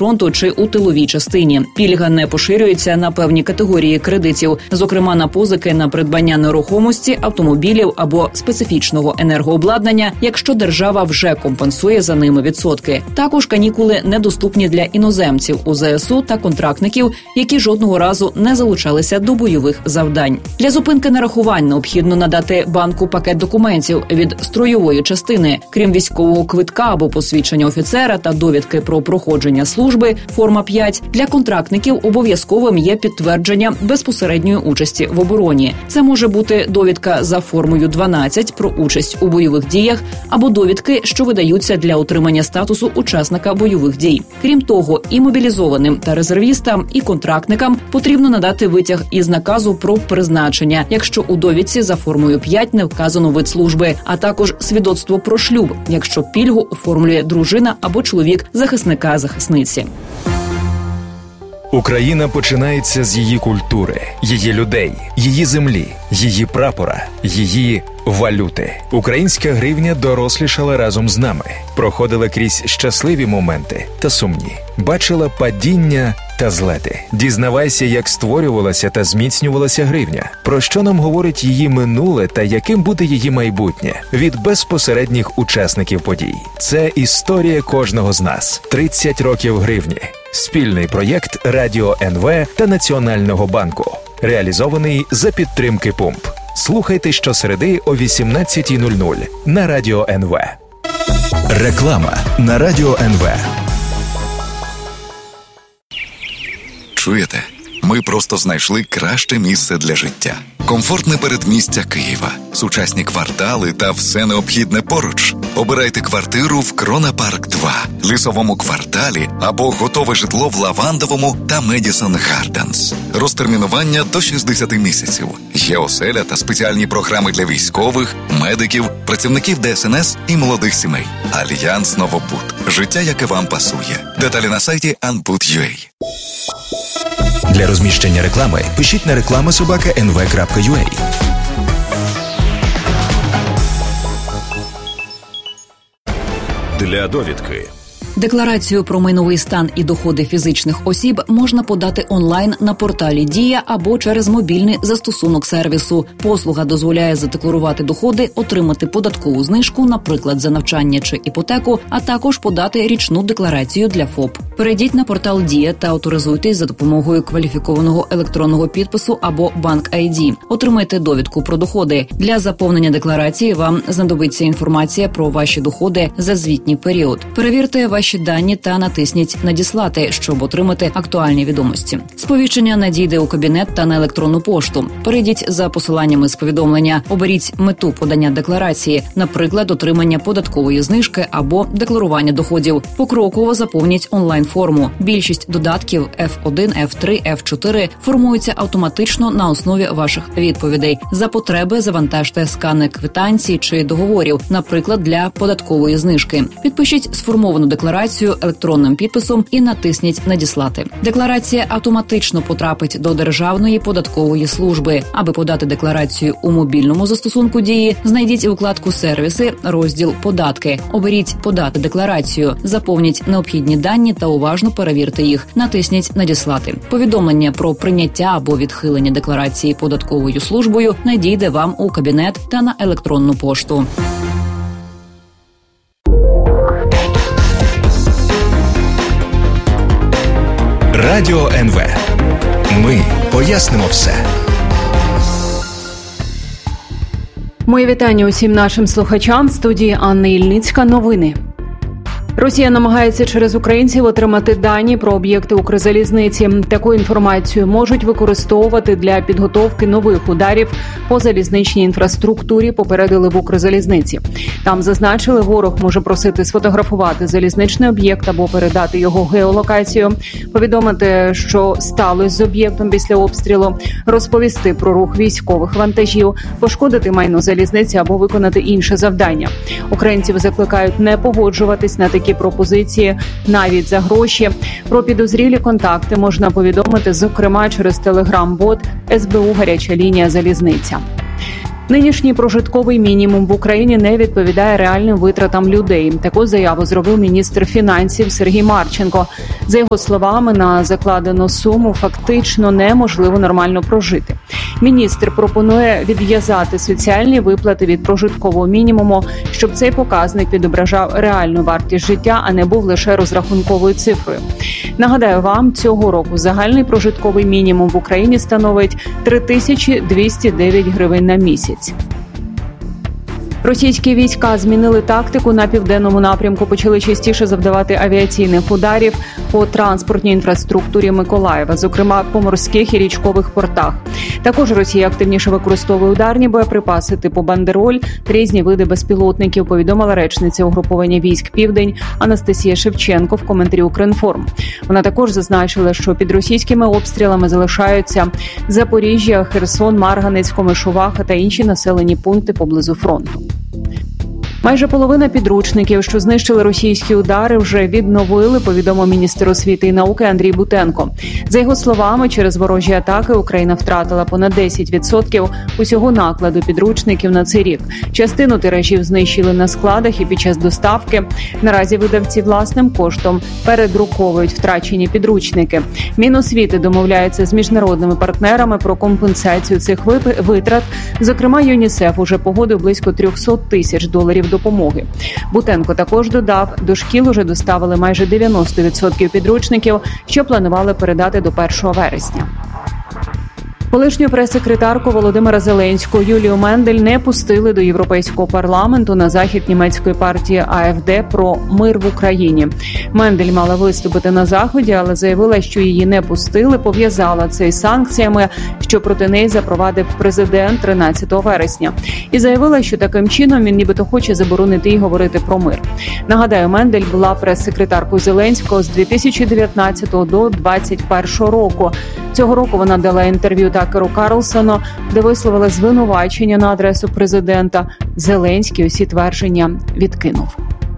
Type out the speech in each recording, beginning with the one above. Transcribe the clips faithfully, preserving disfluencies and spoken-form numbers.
фронту чи у тиловій частині. Пільга не поширюється на певні категорії кредитів, зокрема на позики на придбання нерухомості, автомобілів або специфічного енергообладнання, якщо держава вже компенсує за ними відсотки. Також канікули недоступні для іноземців у ЗСУ та контрактників, які жодного разу не залучалися до бойових завдань. Для зупинки нарахувань необхідно надати банку пакет документів від строєвої частини. Крім військового квитка або посвідчення офіцера та довідки про проходження служби, форма п'ять, для контрактників обов'язковим є підтвердження безпосередньої участі в обороні. Це може бути довідка за формою дванадцять про участь у бойових діях або довідки, що видаються для отримання статусу учасника бойових дій. Крім того, і мобілізованим та резервістам, і контрактникам потрібно надати витяг із наказу про призначення, якщо у довідці за формою п'ять не вказано вид служби, а також свідоцтво про шлюб, якщо пільгу оформлює дружина або чоловік захисника-захисниці. Україна починається з її культури, її людей, її землі, її прапора, її валюти. Українська гривня дорослішала разом з нами, проходила крізь щасливі моменти та сумні, бачила падіння та злети. Дізнавайся, як створювалася та зміцнювалася гривня, про що нам говорить її минуле та яким буде її майбутнє від безпосередніх учасників подій. Це історія кожного з нас. тридцять років гривні. Спільний проєкт Радіо ен ве та Національного банку. Реалізований за підтримки Пумп. Слухайте щосереди о вісімнадцятій нуль нуль на Радіо ен ве. Реклама на Радіо ен ве. Чуєте? Ми просто знайшли краще місце для життя. Комфортне передмістя Києва, сучасні квартали та все необхідне поруч. Обирайте квартиру в Крона Парк два, Лісовому кварталі або готове житло в Лавандовому та Медісон Гарденс. Розтермінування до шістдесят місяців. Є оселя та спеціальні програми для військових, медиків, працівників де ес ен ес і молодих сімей. Альянс Новобуд. Життя, яке вам пасує. Деталі на сайті анбуд крапка ю а. Для розміщення реклами пишіть на реклама собака ен ве крапка ю а. Для довідки. Декларацію про майновий стан і доходи фізичних осіб можна подати онлайн на порталі «Дія» або через мобільний застосунок сервісу. Послуга дозволяє задекларувати доходи, отримати податкову знижку, наприклад, за навчання чи іпотеку, а також подати річну декларацію для ФОП. Перейдіть на портал «Дія» та авторизуйтесь за допомогою кваліфікованого електронного підпису або банк ай ді. Отримайте довідку про доходи. Для заповнення декларації вам знадобиться інформація про ваші доходи за звітній період. Перевірте ваші дані та натисніть «Надіслати», щоб отримати актуальні відомості. Сповіщення надійде у кабінет та на електронну пошту. Перейдіть за посиланнями з повідомлення. Оберіть мету подання декларації, наприклад, отримання податкової знижки або декларування доходів. Покроково заповніть онлайн-форму. Більшість додатків еф один, еф три, еф чотири формуються автоматично на основі ваших відповідей. За потреби завантажте скани квитанцій чи договорів, наприклад, для податкової знижки. Підпишіть сформовану декларацію електронним підписом і натисніть «Надіслати». Декларація автоматично потрапить до Державної податкової служби. Аби подати декларацію у мобільному застосунку «Дії», знайдіть у вкладку «Сервіси» розділ «Податки». Оберіть «Подати декларацію», заповніть необхідні дані та уважно перевірте їх. Натисніть «Надіслати». Повідомлення про прийняття або відхилення декларації податковою службою надійде вам у кабінет та на електронну пошту. Радіо ен ве. Ми пояснимо все. Моє вітання усім нашим слухачам. В студії Анна Ільницька. Новини. Росія намагається через українців отримати дані про об'єкти Укрзалізниці. Таку інформацію можуть використовувати для підготовки нових ударів по залізничній інфраструктурі, попередили в Укрзалізниці. Там зазначили, ворог може просити сфотографувати залізничний об'єкт або передати його геолокацію, повідомити, що сталося з об'єктом після обстрілу, розповісти про рух військових вантажів, пошкодити майно залізниці або виконати інше завдання. Українців закликають не погоджуватись на такі пропозиції навіть за гроші. Про підозрілі контакти можна повідомити, зокрема, через телеграм-бот ес бе у «Гаряча лінія залізниця». Нинішній прожитковий мінімум в Україні не відповідає реальним витратам людей. Таку заяву зробив міністр фінансів Сергій Марченко. За його словами, на закладену суму фактично неможливо нормально прожити. Міністр пропонує відв'язати соціальні виплати від прожиткового мінімуму, щоб цей показник відображав реальну вартість життя, а не був лише розрахунковою цифрою. Нагадаю вам, цього року загальний прожитковий мінімум в Україні становить три тисячі двісті дев'ять гривень на місяць. Російські війська змінили тактику на південному напрямку, почали частіше завдавати авіаційних ударів по транспортній інфраструктурі Миколаєва, зокрема по морських і річкових портах. Також Росія активніше використовує ударні боєприпаси типу «Бандероль» та різні види безпілотників, повідомила речниця угруповання військ «Південь» Анастасія Шевченко в коментарі «Укрінформ». Вона також зазначила, що під російськими обстрілами залишаються Запоріжжя, Херсон, Марганець, Комишуваха та інші населені пункти поблизу фронту. Майже половина підручників, що знищили російські удари, вже відновили, повідомив міністр освіти і науки Андрій Бутенко. За його словами, через ворожі атаки Україна втратила понад десять відсотків усього накладу підручників на цей рік. Частину тиражів знищили на складах і під час доставки. Наразі видавці власним коштом передруковують втрачені підручники. Міносвіти домовляється з міжнародними партнерами про компенсацію цих витрат. Зокрема, ЮНІСЕФ уже погодив близько триста тисяч доларів допомоги. Бутенко також додав, до шкіл уже доставили майже дев'яносто відсотків підручників, що планували передати до першого вересня. Колишню прес-секретарку Володимира Зеленського Юлію Мендель не пустили до Європейського парламенту на захід німецької партії АФД про мир в Україні. Мендель мала виступити на заході, але заявила, що її не пустили, пов'язала це із санкціями, що проти неї запровадив президент тринадцятого вересня. І заявила, що таким чином він нібито хоче заборонити їй говорити про мир. Нагадаю, Мендель була прес-секретаркою Зеленського з дві тисячі дев'ятнадцятого до двадцять першого року. Цього року вона дала інтерв'ю Такеру Карлсону, де висловила звинувачення на адресу президента. Зеленський усі твердження відкинув.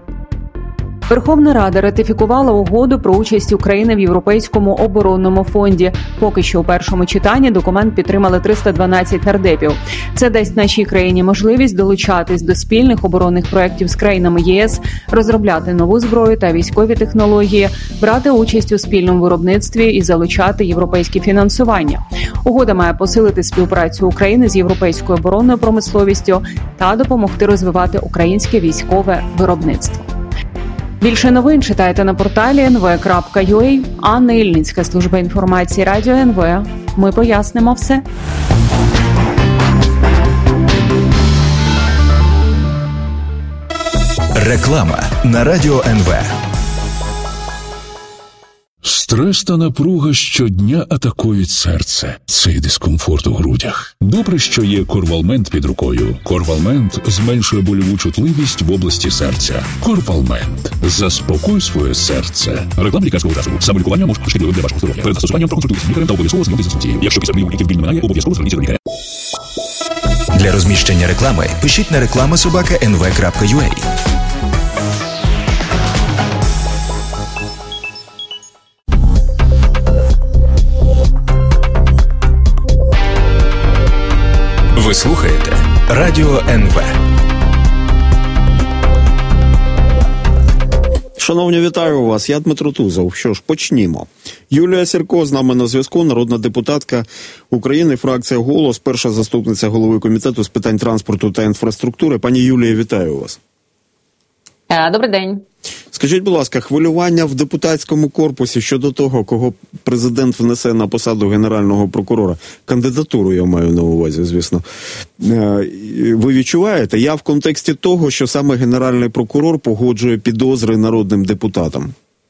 Верховна Рада ратифікувала угоду про участь України в Європейському оборонному фонді. Поки що у першому читанні документ підтримали триста дванадцять нардепів. Це дасть нашій країні можливість долучатись до спільних оборонних проєктів з країнами ЄС, розробляти нову зброю та військові технології, брати участь у спільному виробництві і залучати європейське фінансування. Угода має посилити співпрацю України з європейською оборонною промисловістю та допомогти розвивати українське військове виробництво. Більше новин читайте на порталі ен ве крапка ю а. Анна Ільницька, служба інформації Радіо ен ве. Ми пояснимо все. Реклама на Радіо ен ве. Стрес та напруга щодня атакують серце. Цей дискомфорт у грудях. Добре, що є Корвалмент під рукою. Корвалмент зменшує больову чутливість в області серця. Корвалмент. Заспокой своє серце. Реклама лікарського засобу. Самолікування може шкідливим для вашого здоров'я. Перед застосуванням проконсультуйтесь з лікарем та обов'язково знайомтесь з інструкцією. Якщо після прийому ліків біль не минає, обов'язково зверніться до лікаря. Для розміщення реклами пишіть на реклама собака ен ве крапка ю а. Ви слухаєте Радіо ен ве. Шановні, вітаю вас. Я Дмитро Тузов. Що ж, почнімо. Юлія Сірко з нами на зв'язку, народна депутатка України, фракція «Голос», перша заступниця голови комітету з питань транспорту та інфраструктури. Пані Юлія, вітаю вас. Добрий день. Скажіть, будь ласка, хвилювання в депутатському корпусі щодо того, кого президент внесе на посаду генерального прокурора, кандидатуру я маю на увазі, звісно, ви відчуваєте? Я в контексті того, що саме генеральний прокурор погоджує підозри народним депутатам.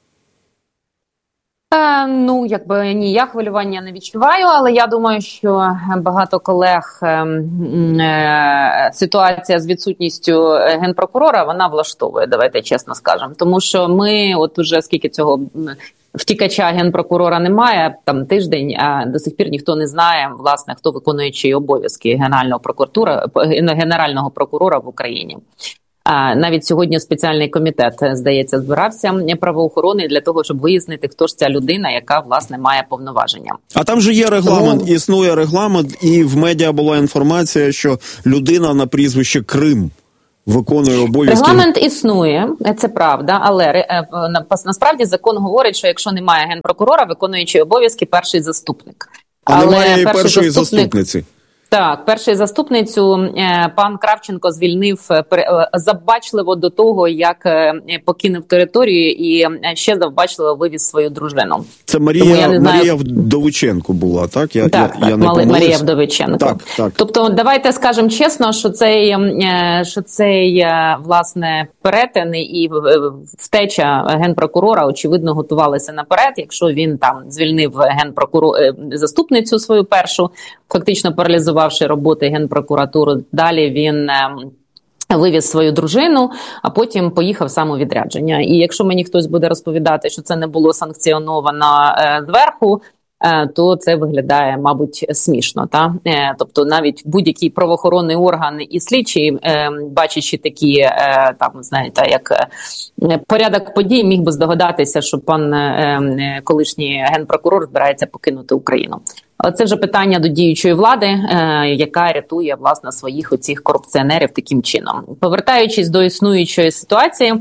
Е, ну, якби ні, я хвилювання не відчуваю, але я думаю, що багато колег е, е, ситуація з відсутністю генпрокурора, вона влаштовує, давайте чесно скажемо. Тому що ми, от уже скільки цього втікача генпрокурора немає, там тиждень, а до сих пір ніхто не знає, власне, хто виконуючий обов'язки генерального прокуратура, генерального прокурора в Україні. А навіть сьогодні спеціальний комітет, здається, збирався правоохоронний для того, щоб вияснити, хто ж ця людина, яка, власне, має повноваження. А там же є регламент, Тому... існує регламент, і в медіа була інформація, що людина на прізвище Крим виконує обов'язки. Регламент існує, це правда, але насправді закон говорить, що якщо немає генпрокурора, виконуючий обов'язки перший заступник. А але немає перший першої заступник... заступниці. Так, перший заступницю пан Кравченко звільнив завбачливо до того, як покинув територію, і ще завбачливо вивіз свою дружину. Це Марія, Марія знаю... Вдовиченко була, так? Я, так, я, так, я не Марія Вдовиченко. Так, так. Тобто, давайте скажемо чесно, що цей, що цей власне, перетин і втеча генпрокурора, очевидно, готувалися наперед. Якщо він там звільнив генпрокурор, заступницю свою першу, фактично паралізувавши роботи Генпрокуратури, далі він вивіз свою дружину, а потім поїхав сам у відрядження. І якщо мені хтось буде розповідати, що це не було санкціоновано зверху, то це виглядає, мабуть, смішно. Та? Тобто навіть будь-який правоохоронний орган і слідчий, бачачи такі, там, знаєте, як порядок подій, міг би здогадатися, що пан колишній генпрокурор збирається покинути Україну. Це вже питання до діючої влади, яка рятує, власне, своїх оцих корупціонерів таким чином. Повертаючись до існуючої ситуації,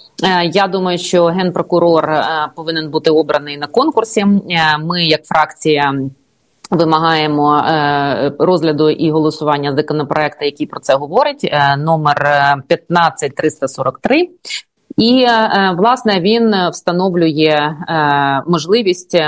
я думаю, що генпрокурор повинен бути обраний на конкурсі. Ми, як фракція, вимагаємо розгляду і голосування законопроекту, який про це говорить, номер п'ятнадцять триста сорок три. І, власне, він встановлює можливість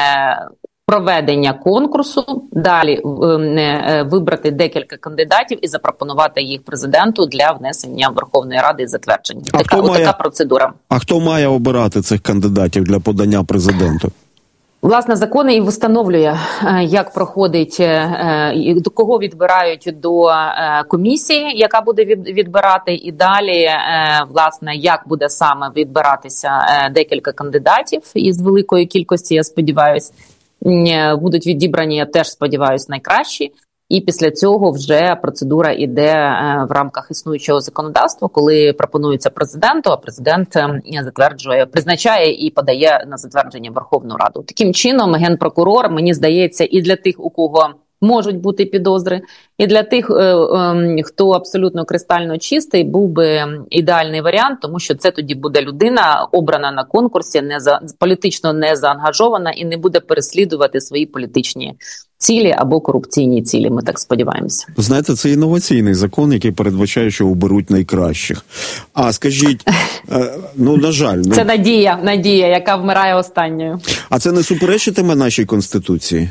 проведення конкурсу, далі вибрати декілька кандидатів і запропонувати їх президенту для внесення в Верховної Ради і затвердження. А така, має, така процедура. А хто має обирати цих кандидатів для подання президенту? Власне, закони і встановлює, як проходить, до кого відбирають до комісії, яка буде відбирати, і далі, власне, як буде саме відбиратися декілька кандидатів із великої кількості, я сподіваюся. Будуть відібрані, я теж сподіваюся, найкращі. І після цього вже процедура йде в рамках існуючого законодавства, коли пропонується президенту, а президент затверджує, призначає і подає на затвердження Верховну Раду. Таким чином, генпрокурор, мені здається, і для тих, у кого можуть бути підозри, і для тих, хто абсолютно кристально чистий, був би ідеальний варіант, тому що це тоді буде людина, обрана на конкурсі, не за, політично не заангажована і не буде переслідувати свої політичні цілі або корупційні цілі, ми так сподіваємося. Знаєте, це інноваційний закон, який передбачає, що оберуть найкращих. А скажіть, ну, на жаль... Ну... Це надія, надія, яка вмирає останньою. А це не суперечитиме нашій Конституції?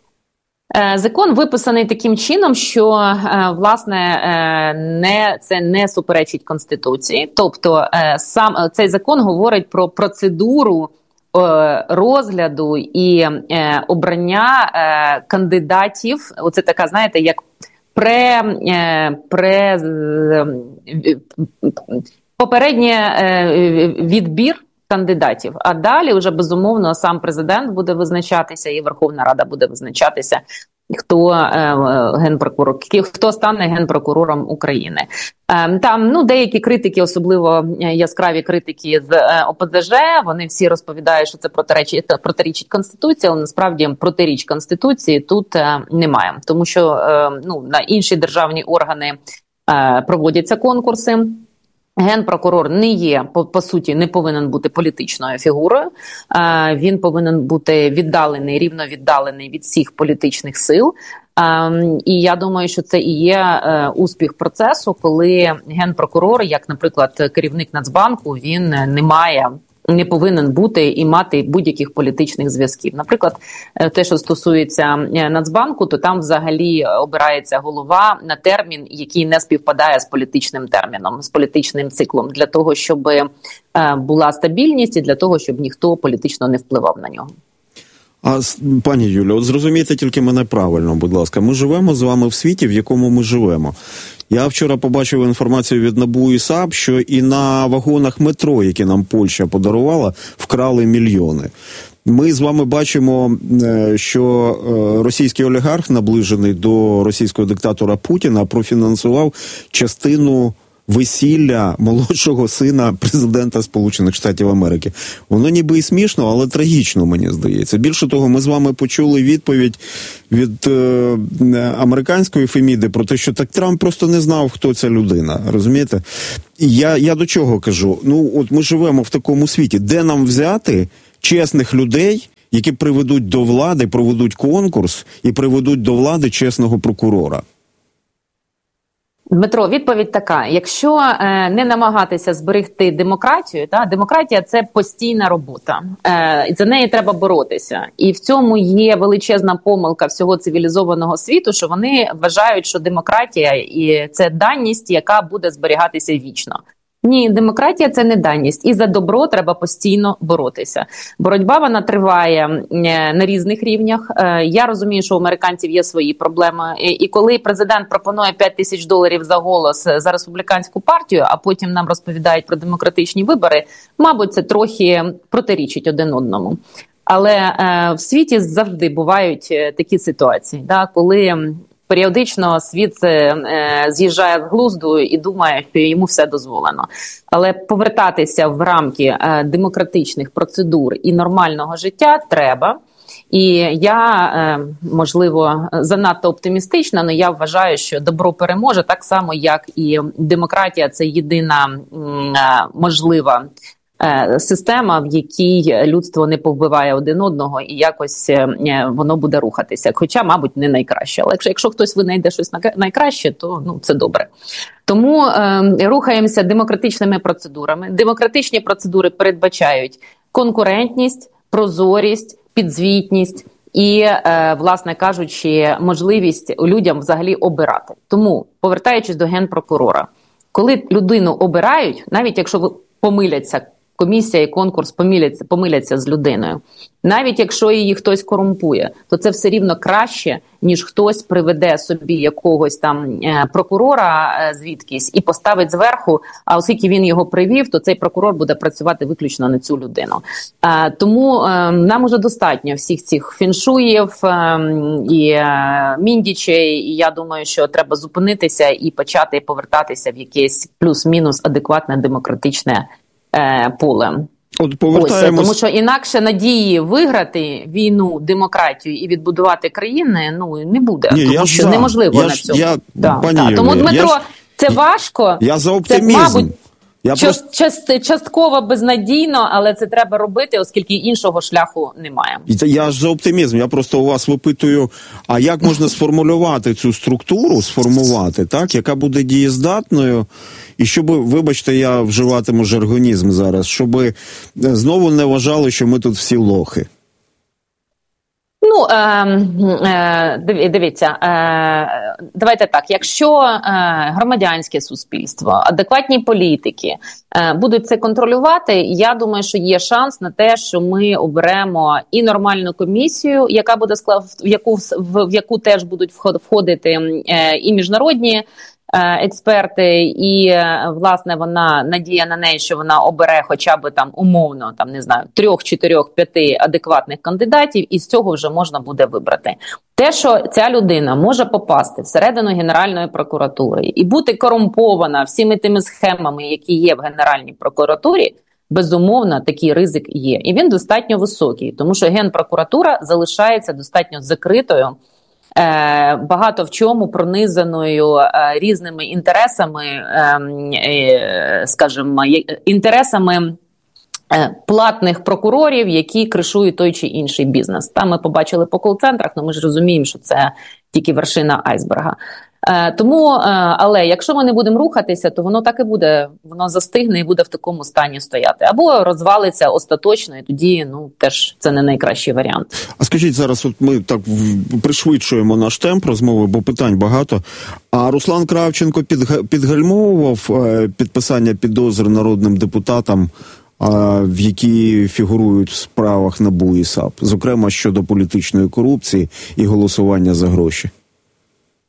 Закон виписаний таким чином, що, власне, не, це не суперечить Конституції. Тобто, сам цей закон говорить про процедуру розгляду і обрання кандидатів. Оце така, знаєте, як пре, пре, попередній відбір кандидатів. А далі вже, безумовно, сам президент буде визначатися і Верховна Рада буде визначатися, хто е, генпрокурор, хто стане генпрокурором України. Е, там, ну, деякі критики, особливо яскраві критики з е, О Пе Зе Же, вони всі розповідають, що це протирічить, протирічить Конституції, але насправді протиріч Конституції тут е, немає. Тому що е, ну, на інші державні органи е, проводяться конкурси. Генпрокурор не є, по, по суті, не повинен бути політичною фігурою. Е, він повинен бути віддалений, рівно віддалений від всіх політичних сил. Е, і я думаю, що це і є е, успіх процесу, коли генпрокурор, як, наприклад, керівник Нацбанку, він не має, не повинен бути і мати будь-яких політичних зв'язків. Наприклад, те, що стосується Нацбанку, то там взагалі обирається голова на термін, який не співпадає з політичним терміном, з політичним циклом, для того, щоб була стабільність і для того, щоб ніхто політично не впливав на нього. А, пані Юлія, от зрозумійте тільки мене правильно, будь ласка. Ми живемо з вами в світі, в якому ми живемо. Я вчора побачив інформацію від НАБУ і САП, що і на вагонах метро, які нам Польща подарувала, вкрали мільйони. Ми з вами бачимо, що російський олігарх, наближений до російського диктатора Путіна, профінансував частину весілля молодшого сина президента Сполучених Штатів Америки. Воно ніби і смішно, але трагічно, мені здається. Більше того, ми з вами почули відповідь від е, американської Феміди про те, що так Трамп просто не знав, хто ця людина. Розумієте? І я, я до чого кажу? Ну, от ми живемо в такому світі. Де нам взяти чесних людей, які приведуть до влади, проведуть конкурс і приведуть до влади чесного прокурора? Дмитро, відповідь така. Якщо е, не намагатися зберегти демократію, та, демократія – це постійна робота. Е, і за неї треба боротися. І в цьому є величезна помилка всього цивілізованого світу, що вони вважають, що демократія і це даність, яка буде зберігатися вічно. Ні, демократія – це не даність. І за добро треба постійно боротися. Боротьба, вона триває на різних рівнях. Я розумію, що у американців є свої проблеми. І коли президент пропонує п'ять тисяч доларів за голос за республіканську партію, а потім нам розповідають про демократичні вибори, мабуть, це трохи протирічить один одному. Але е, в світі завжди бувають такі ситуації, да, коли періодично світ е, з'їжджає з глузду і думає, що йому все дозволено. Але повертатися в рамки е, демократичних процедур і нормального життя треба. І я, е, можливо, занадто оптимістична, але я вважаю, що добро переможе, так само, як і демократія – це єдина м, можлива система, в якій людство не повбиває один одного і якось воно буде рухатися. Хоча, мабуть, не найкраще. Але якщо, якщо хтось винайде щось найкраще, то ну, це добре. Тому е, рухаємося демократичними процедурами. Демократичні процедури передбачають конкурентність, прозорість, підзвітність і, е, власне кажучи, можливість людям взагалі обирати. Тому, повертаючись до генпрокурора, коли людину обирають, навіть якщо помиляться, комісія і конкурс помиляться, помиляться з людиною. Навіть якщо її хтось корумпує, то це все рівно краще, ніж хтось приведе собі якогось там е, прокурора е, звідкись і поставить зверху, а оскільки він його привів, то цей прокурор буде працювати виключно на цю людину. Е, тому е, нам уже достатньо всіх цих фіншуїв е, і е, міндічей, і я думаю, що треба зупинитися і почати повертатися в якесь плюс-мінус адекватне демократичне Е, поле. От повертаємось... Ось, тому що інакше надії виграти війну, демократію і відбудувати країни, ну, не буде. Ні, тому що за. неможливо я на ж, цьому. Я, да, пані да. Юлія, Тому, Дмитро, я ж... це важко. Я за оптимізм. Це, мабуть, я част, просто... част, частково безнадійно, але це треба робити, оскільки іншого шляху немає. Я ж за оптимізм. Я просто у вас випитую, а як можна сформулювати цю структуру, сформувати, так, яка буде дієздатною, і щоб, вибачте, я вживатиму жаргонізм зараз, щоб знову не вважали, що ми тут всі лохи. Ну, е, е, дивіться, е, давайте так, якщо е, громадянське суспільство, адекватні політики е, будуть це контролювати, я думаю, що є шанс на те, що ми оберемо і нормальну комісію, яка буде склад, в яку, в, в яку теж будуть входити е, і міжнародні експерти, і, власне, вона надія на неї, що вона обере хоча б там умовно, там, не знаю, трьох, чотирьох, п'яти адекватних кандидатів, і з цього вже можна буде вибрати. Те, що ця людина може попасти всередину Генеральної прокуратури і бути корумпована всіми тими схемами, які є в Генеральній прокуратурі, безумовно, такий ризик є. І він достатньо високий, тому що Генпрокуратура залишається достатньо закритою, багато в чому пронизаною різними інтересами, скажімо, інтересами платних прокурорів, які кришують той чи інший бізнес. Там ми побачили по кол-центрах, але ми ж розуміємо, що це тільки вершина айсберга. Тому, але якщо ми не будемо рухатися, то воно так і буде, воно застигне і буде в такому стані стояти. Або розвалиться остаточно, і тоді, ну, теж це не найкращий варіант. А скажіть, зараз от ми так пришвидшуємо наш темп розмови, бо питань багато. А Руслан Кравченко підгальмовував підписання підозр народним депутатам, в які фігурують в справах НАБУ і САП, зокрема щодо політичної корупції і голосування за гроші?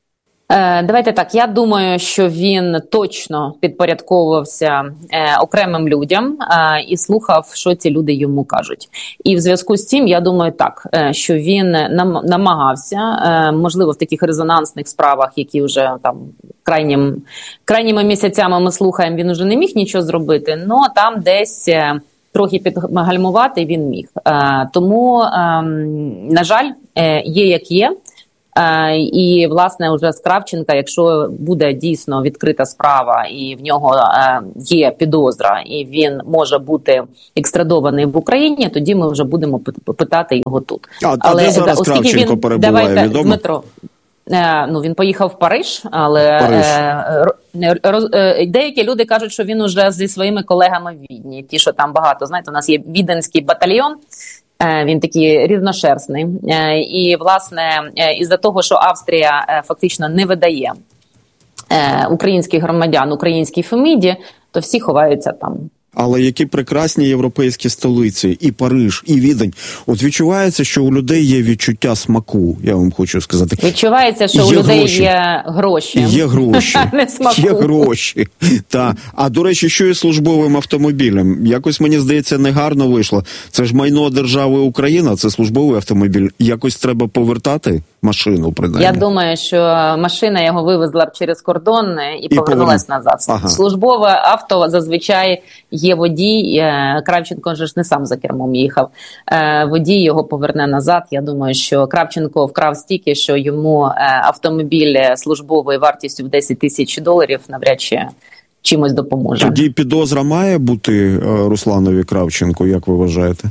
Давайте так, я думаю, що він точно підпорядковувався е, окремим людям е, і слухав, що ці люди йому кажуть. І в зв'язку з цим, я думаю так, е, що він нам, намагався, е, можливо, в таких резонансних справах, які вже там крайнім, крайніми місяцями ми слухаємо, він уже не міг нічого зробити, але там десь е, трохи підгальмувати він міг. Е, тому, е, на жаль, е, є як є. Uh, і, власне, вже з Кравченка, якщо буде дійсно відкрита справа і в нього uh, є підозра, і він може бути екстрадований в Україні, тоді ми вже будемо питати його тут. А, але, а де зараз Кравченко він, перебуває, давайте, відомо? Дмитро, uh, ну, він поїхав в Париж, але Париж. Uh, роз, uh, деякі люди кажуть, що він уже зі своїми колегами в Відні. Ті, що там багато, знаєте, у нас є Віденський батальйон, він такий різношерстний. І, власне, із-за того, що Австрія фактично не видає українських громадян українській Феміді, то всі ховаються там. Але які прекрасні європейські столиці, і Париж, і Відень. От відчувається, що у людей є відчуття смаку, я вам хочу сказати. Відчувається, що є у людей гроші. є гроші. Є гроші. Не смаку. Є гроші. Та. А, до речі, що із службовим автомобілем? Якось, мені здається, негарно вийшло. Це ж майно держави Україна, це службовий автомобіль. Якось треба повертати машину, принаймні. Я думаю, що машина його вивезла б через кордон і, і повернулась повер... назад. Ага. Службове авто зазвичай є водій, Кравченко ж не сам за кермом їхав, водій його поверне назад. Я думаю, що Кравченко вкрав стільки, що йому автомобіль службовий вартістю в десять тисяч доларів навряд чи чимось допоможе. Тоді підозра має бути Русланові Кравченку, як ви вважаєте?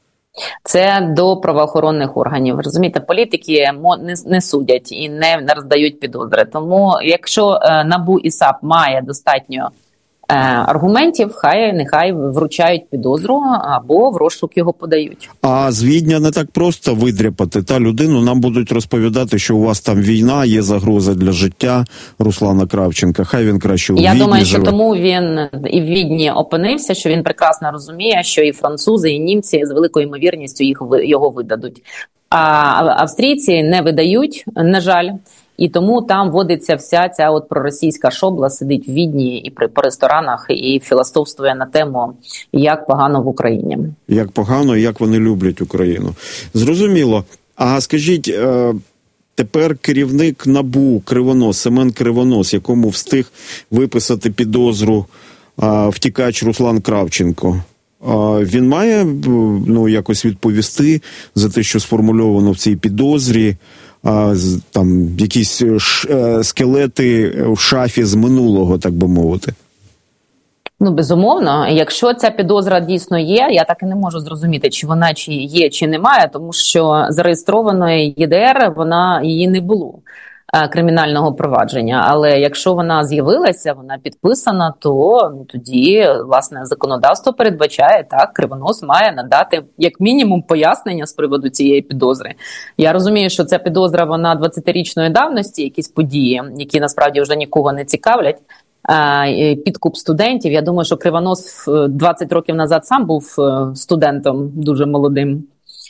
Це до правоохоронних органів. Розумієте, політики не, не судять і не, не роздають підозри. Тому якщо НАБУ і САП має достатньо аргументів, хай нехай вручають підозру або в розшук його подають. А з Відня не так просто видряпати та людину. Нам будуть розповідати, що у вас там війна, є загроза для життя Руслана Кравченка. Хай він краще у Я Відні думаю, живе. що тому він і в Відні опинився, що він прекрасно розуміє, що і французи, і німці з великою ймовірністю їх, його видадуть. А австрійці не видають, на жаль. І тому там водиться вся ця от проросійська шобла, сидить в Відні і при, по ресторанах і філософствує на тему, як погано в Україні. Як погано, як вони люблять Україну. Зрозуміло. А скажіть, тепер керівник НАБУ Кривонос, Семен Кривонос, якому встиг виписати підозру втікач Руслан Кравченко, він має ну, якось відповісти за те, що сформульовано в цій підозрі, А, там якісь ш, скелети в шафі з минулого, так би мовити? Ну, безумовно. Якщо ця підозра дійсно є, я так і не можу зрозуміти, чи вона чи є, чи немає, тому що зареєстрованої ЄДР, вона її не було, кримінального провадження. Але якщо вона з'явилася, вона підписана, то ну, тоді, власне, законодавство передбачає, так, Кривонос має надати як мінімум пояснення з приводу цієї підозри. Я розумію, що ця підозра, вона двадцятирічної давності, якісь події, які насправді вже нікого не цікавлять, підкуп студентів. Я думаю, що Кривонос двадцять років назад сам був студентом дуже молодим.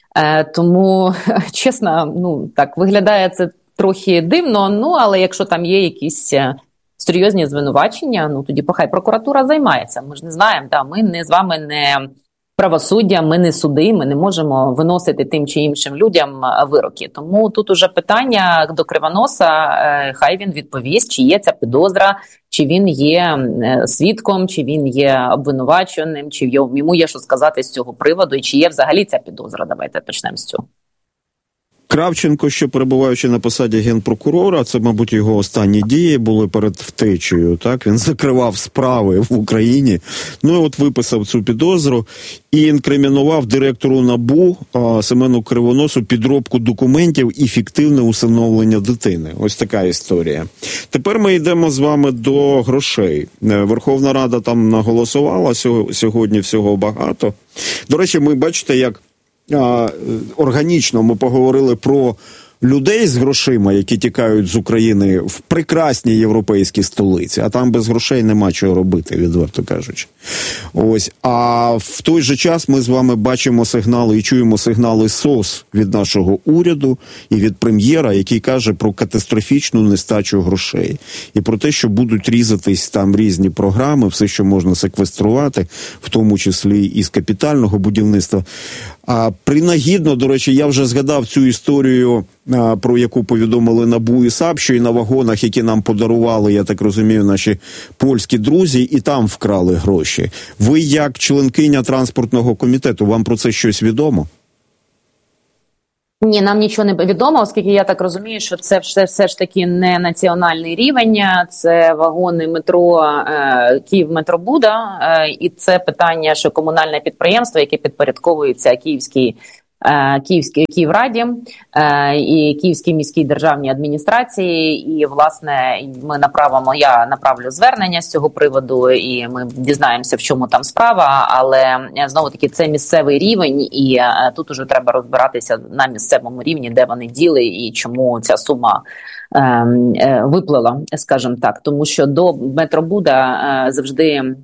Тому, чесно, ну, так, виглядає це трохи дивно, ну, але якщо там є якісь серйозні звинувачення, ну, тоді похай прокуратура займається. Ми ж не знаємо, да, ми не з вами не правосуддя, ми не суди, ми не можемо виносити тим чи іншим людям вироки. Тому тут уже питання до Кривоноса, хай він відповість, чи є ця підозра, чи він є свідком, чи він є обвинуваченим, чи йому є що сказати з цього приводу, і чи є взагалі ця підозра. Давайте почнемо з цього. Кравченко, що перебуваючи на посаді генпрокурора, це, мабуть, його останні дії були перед втечею, так? Він закривав справи в Україні, ну і от виписав цю підозру і інкримінував директору НАБУ а, Семену Кривоносу підробку документів і фіктивне усиновлення дитини. Ось така історія. Тепер ми йдемо з вами до грошей. Верховна Рада там наголосувала сьогодні всього багато. До речі, ми бачите, як органічно ми поговорили про людей з грошима, які тікають з України в прекрасній європейській столиці, а там без грошей нема чого робити, відверто кажучи. Ось. А в той же час ми з вами бачимо сигнали і чуємо сигнали СОС від нашого уряду і від прем'єра, який каже про катастрофічну нестачу грошей. І про те, що будуть різатись там різні програми, все, що можна секвеструвати, в тому числі і з капітального будівництва. А принагідно, до речі, я вже згадав цю історію, а, про яку повідомили НАБУ і САП, що і на вагонах, які нам подарували, я так розумію, наші польські друзі, і там вкрали гроші. Ви, як членкиня транспортного комітету, вам про це щось відомо? Ні, нам нічого не відомо, оскільки я так розумію, що це все, все ж таки не національний рівень, це вагони метро е, Київметробуда, е, і це питання, що комунальне підприємство, яке підпорядковується Київській Київській Київраді е, і Київській міській державній адміністрації, і власне ми направимо, я направлю звернення з цього приводу, і ми дізнаємося, в чому там справа. Але знову таки це місцевий рівень, і е, тут уже треба розбиратися на місцевому рівні, де вони діли і чому ця сума е, е, виплила, скажімо так, тому що до Метробуда е, завжди е,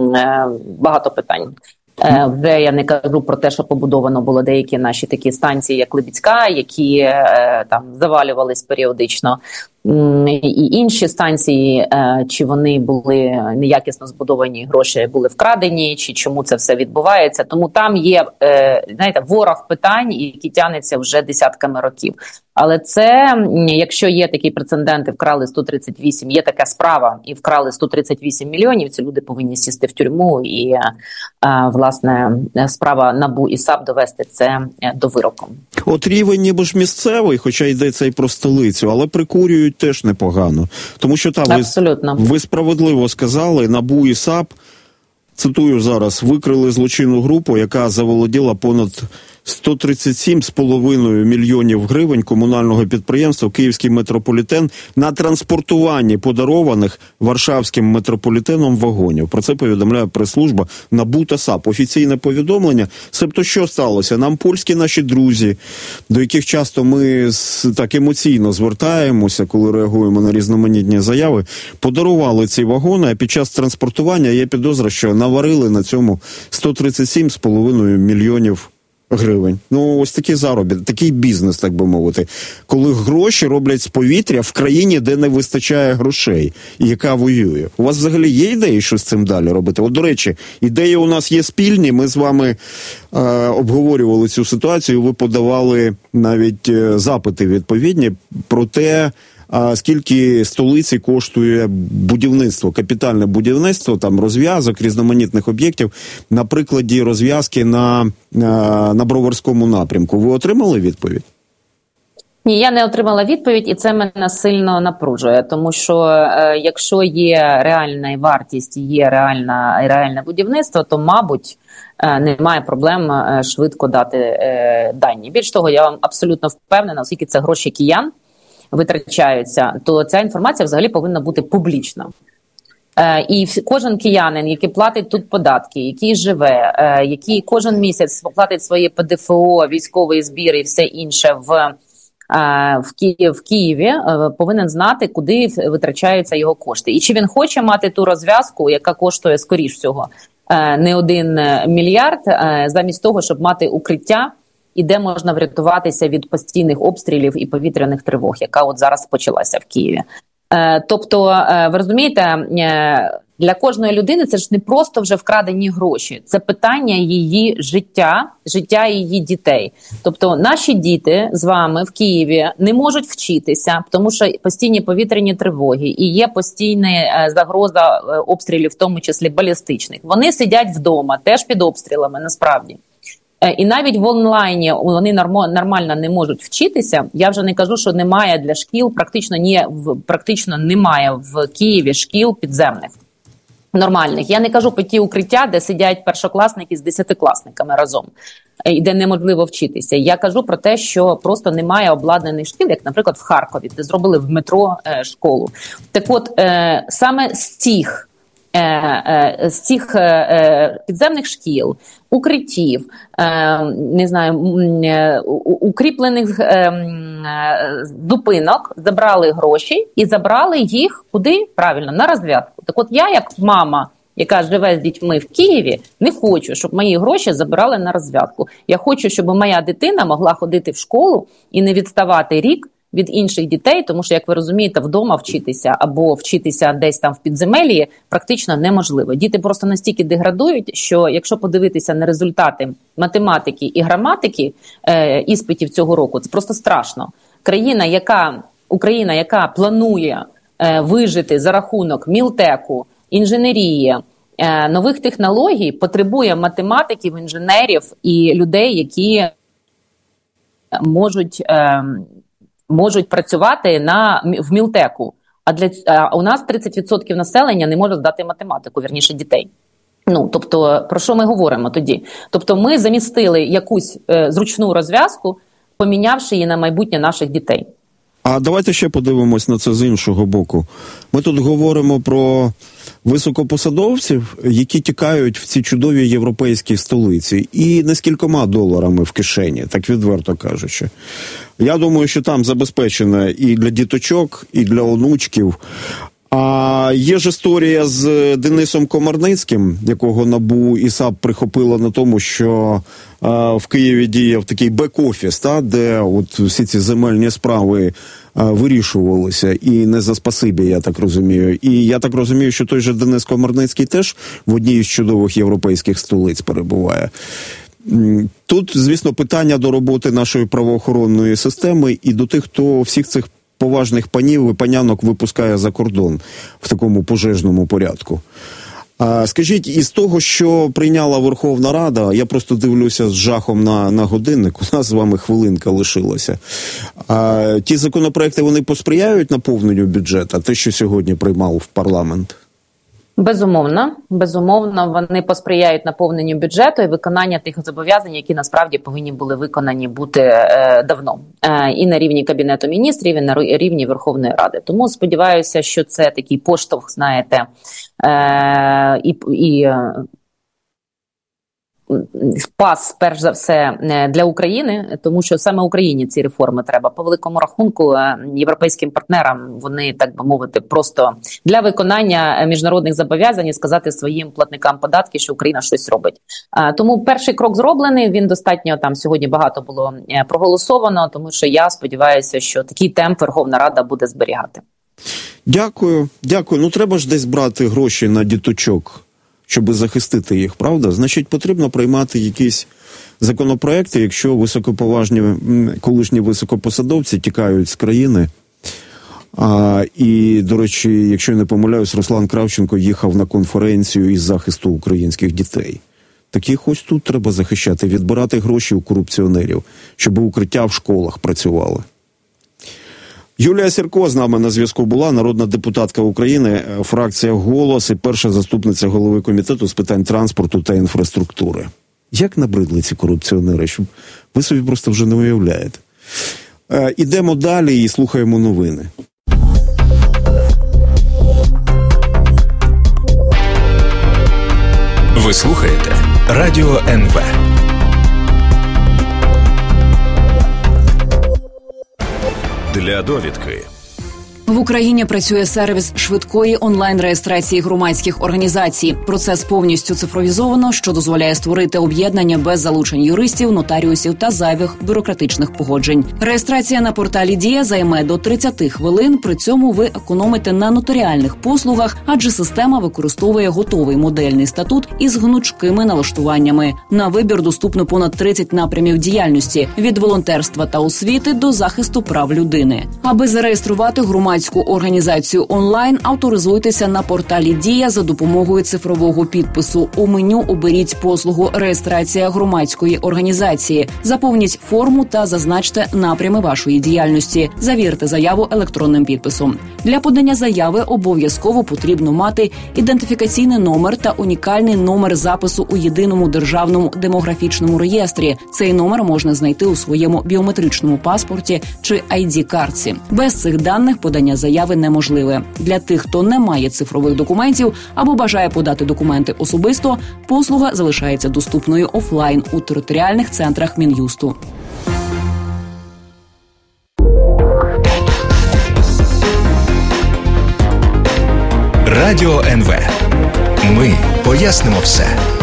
багато питань. Вже я не кажу про те, що побудовано було деякі наші такі станції, як Либідська, які е, там завалювались періодично. І інші станції, е, чи вони були неякісно збудовані, гроші були вкрадені, чи чому це все відбувається. Тому там є, е, знаєте, ворог питань, які тягнеться вже десятками років. Але це, якщо є такі прецеденти, вкрали сто тридцять вісім, є така справа, і вкрали сто тридцять вісім мільйонів, ці люди повинні сісти в тюрму, і, е, власне, справа НАБУ і САП довести це до вироку. От рівень ніби ж місцевий, хоча йдеться і про столицю, але прикурюють теж непогано. Тому що, та, ви, ви справедливо сказали, НАБУ і САП, цитую зараз, викрили злочинну групу, яка заволоділа понад сто тридцять сім з половиною мільйонів гривень комунального підприємства «Київський метрополітен» на транспортуванні подарованих Варшавським метрополітеном вагонів. Про це повідомляє прес-служба НАБУ та САП. Офіційне повідомлення. Себто, що сталося? Нам польські наші друзі, до яких часто ми так емоційно звертаємося, коли реагуємо на різноманітні заяви, подарували ці вагони, а під час транспортування є підозра, що наварили на цьому сто тридцять сім з половиною мільйонів гривень. Ну, ось такий заробіт, такий бізнес, так би мовити. Коли гроші роблять з повітря в країні, де не вистачає грошей, і яка воює. У вас взагалі є ідеї, що з цим далі робити? От, до речі, ідеї у нас є спільні. Ми з вами е, обговорювали цю ситуацію, ви подавали навіть е, запити відповідні про те, а скільки столиці коштує будівництво, капітальне будівництво, там розв'язок, різноманітних об'єктів, на прикладі розв'язки на, на, на Броварському напрямку. Ви отримали відповідь? Ні, я не отримала відповідь, і це мене сильно напружує, тому що е, якщо є реальна вартість, є реальна, реальне будівництво, то, мабуть, е, немає проблем е, швидко дати е, дані. Більш того, я вам абсолютно впевнена, оскільки це гроші киян витрачаються, то ця інформація взагалі повинна бути публічна. Е, і кожен киянин, який платить тут податки, який живе, е, який кожен місяць платить своє Пе Де Фе О, військовий збір і все інше в, е, в, Ки- в Києві, е, повинен знати, куди витрачаються його кошти. І чи він хоче мати ту розв'язку, яка коштує, скоріш всього, е, не один мільярд, е, замість того, щоб мати укриття, і де можна врятуватися від постійних обстрілів і повітряних тривог, яка от зараз почалася в Києві. Е, тобто, е, ви розумієте, е, для кожної людини це ж не просто вже вкрадені гроші, це питання її життя, життя її дітей. Тобто наші діти з вами в Києві не можуть вчитися, тому що постійні повітряні тривоги і є постійна е, загроза е, обстрілів, в тому числі балістичних. Вони сидять вдома, теж під обстрілами, насправді. І навіть в онлайні вони нормально не можуть вчитися. Я вже не кажу, що немає для шкіл, практично ні, практично немає в Києві шкіл підземних, нормальних. Я не кажу про ті укриття, де сидять першокласники з десятикласниками разом, і де неможливо вчитися. Я кажу про те, що просто немає обладнаних шкіл, як, наприклад, в Харкові, де зробили в метро е, школу. Так от, е, саме з цих з цих підземних шкіл, укриттів, не знаю, укріплених зупинок, забрали гроші і забрали їх куди? Правильно, на розв'язку. Так от я, як мама, яка живе з дітьми в Києві, не хочу, щоб мої гроші забирали на розв'язку. Я хочу, щоб моя дитина могла ходити в школу і не відставати рік від інших дітей, тому що, як ви розумієте, вдома вчитися або вчитися десь там в підземеллі практично неможливо. Діти просто настільки деградують, що якщо подивитися на результати математики і граматики е, іспитів цього року, це просто страшно. Країна, яка, Україна, яка планує е, вижити за рахунок мілтеку, інженерії, е, нових технологій, потребує математиків, інженерів і людей, які можуть... Е, можуть працювати на, в мілтеку. А, для, а у нас тридцять відсотків населення не може здати математику, вірніше дітей. Ну, тобто, про що ми говоримо тоді? Тобто ми замістили якусь е, зручну розв'язку, помінявши її на майбутнє наших дітей. А давайте ще подивимось на це з іншого боку. Ми тут говоримо про високопосадовців, які тікають в ці чудові європейські столиці. І не з кількома доларами в кишені, так відверто кажучи. Я думаю, що там забезпечено і для діточок, і для онучків. А є ж історія з Денисом Комарницьким, якого НАБУ і САП прихопило на тому, що а, в Києві діяв такий бек-офіс, та, де от всі ці земельні справи а, вирішувалися, і не за спасибі, я так розумію. І я так розумію, що той же Денис Комарницький теж в одній із чудових європейських столиць перебуває. Тут, звісно, питання до роботи нашої правоохоронної системи і до тих, хто всіх цих поважних панів і панянок випускає за кордон в такому пожежному порядку. А, скажіть, із того, що прийняла Верховна Рада, я просто дивлюся з жахом на, на годинник, у нас з вами хвилинка лишилася. А, ті законопроекти, вони посприяють наповненню бюджету, те, що сьогодні приймав в парламент? Безумовно, безумовно, вони посприяють наповненню бюджету і виконання тих зобов'язань, які насправді повинні були виконані бути е, давно. Е, і на рівні Кабінету міністрів, і на рівні Верховної Ради. Тому сподіваюся, що це такий поштовх, знаєте, е, і, і спас, перш за все, для України, тому що саме Україні ці реформи треба. По великому рахунку, європейським партнерам вони, так би мовити, просто для виконання міжнародних зобов'язань і сказати своїм платникам податків, що Україна щось робить. Тому перший крок зроблений, він достатньо, там сьогодні багато було проголосовано, тому що я сподіваюся, що такий темп Верховна Рада буде зберігати. Дякую, дякую. Ну треба ж десь брати гроші на діточок, щоб захистити їх, правда? Значить, потрібно приймати якісь законопроекти, якщо високоповажні колишні високопосадовці тікають з країни. А, і, до речі, якщо я не помиляюсь, Руслан Кравченко їхав на конференцію із захисту українських дітей. Таких ось тут треба захищати, відбирати гроші у корупціонерів, щоб укриття в школах працювали. Юлія Сірко з нами на зв'язку була, народна депутатка України, фракція «Голос» і перша заступниця голови комітету з питань транспорту та інфраструктури. Як набридли ці корупціонери, щоб ви собі просто вже не уявляєте. Е, ідемо далі і слухаємо новини. Ви слухаєте Радіо ен ве. Для довідки. В Україні працює сервіс швидкої онлайн-реєстрації громадських організацій. Процес повністю цифровізовано, що дозволяє створити об'єднання без залучень юристів, нотаріусів та зайвих бюрократичних погоджень. Реєстрація на порталі «Дія» займе до тридцять хвилин, при цьому ви економите на нотаріальних послугах, адже система використовує готовий модельний статут із гнучкими налаштуваннями. На вибір доступно понад тридцять напрямів діяльності – від волонтерства та освіти до захисту прав людини. Аби зареєструвати громадську організацію онлайн, авторизуйтеся на порталі «Дія» за допомогою цифрового підпису. У меню оберіть послугу «Реєстрація громадської організації». Заповніть форму та зазначте напрями вашої діяльності. Завірте заяву електронним підписом. Для подання заяви обов'язково потрібно мати ідентифікаційний номер та унікальний номер запису у єдиному державному демографічному реєстрі. Цей номер можна знайти у своєму біометричному паспорті чи ай ді-картці. Без цих даних подання подання заяви неможливе. Для тих, хто не має цифрових документів або бажає подати документи особисто, послуга залишається доступною офлайн у територіальних центрах Мін'юсту. Радіо ен ве. Ми пояснимо все.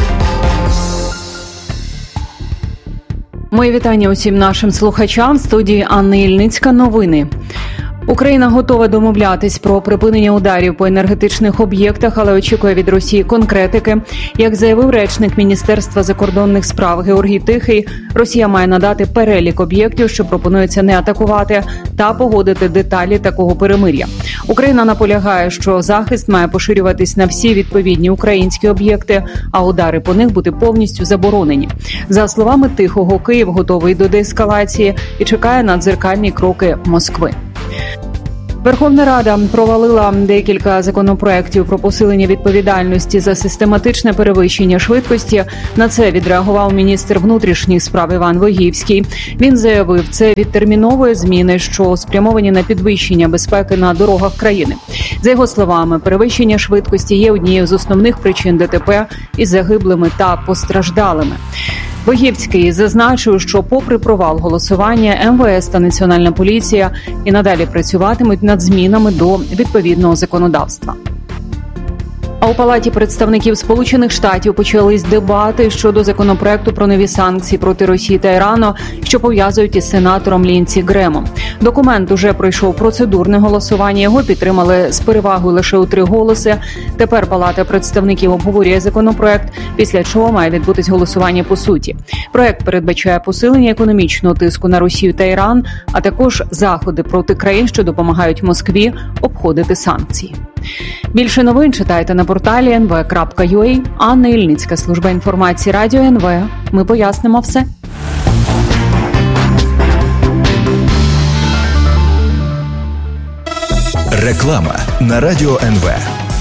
Мої вітання усім нашим слухачам. В студії Анна Ільницька. Новини. Україна готова домовлятись про припинення ударів по енергетичних об'єктах, але очікує від Росії конкретики. Як заявив речник Міністерства закордонних справ Георгій Тихий, Росія має надати перелік об'єктів, що пропонується не атакувати, та погодити деталі такого перемир'я. Україна наполягає, що захист має поширюватись на всі відповідні українські об'єкти, а удари по них бути повністю заборонені. За словами Тихого, Київ готовий до деескалації і чекає на дзеркальні кроки Москви. Верховна Рада провалила декілька законопроєктів про посилення відповідальності за систематичне перевищення швидкості. На це відреагував міністр внутрішніх справ Іван Вигівський. Він заявив, це відтерміновує зміни, що спрямовані на підвищення безпеки на дорогах країни. За його словами, перевищення швидкості є однією з основних причин ДТП із загиблими та постраждалими. Вигівський зазначив, що попри провал голосування, ем ве ес та Національна поліція і надалі працюватимуть над змінами до відповідного законодавства. А у Палаті представників Сполучених Штатів почались дебати щодо законопроекту про нові санкції проти Росії та Ірану, що пов'язують із сенатором Лінсі Гремом. Документ уже пройшов процедурне голосування, його підтримали з перевагою лише у три голоси. Тепер Палата представників обговорює законопроект, після чого має відбутись голосування по суті. Проект передбачає посилення економічного тиску на Росію та Іран, а також заходи проти країн, що допомагають Москві обходити санкції. Більше новин читайте на порталі ен ве крапка ю а. Анна Ільницька, служба інформації Радіо ен ве. Ми пояснимо все. Реклама на Радіо ен ве.